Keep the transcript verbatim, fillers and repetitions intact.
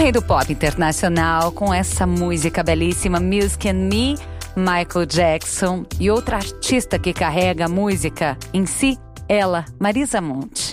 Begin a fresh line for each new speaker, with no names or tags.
rei do pop internacional com essa música belíssima, Music and Me, Michael Jackson. E outra artista que carrega a música em si, ela, Marisa Monte.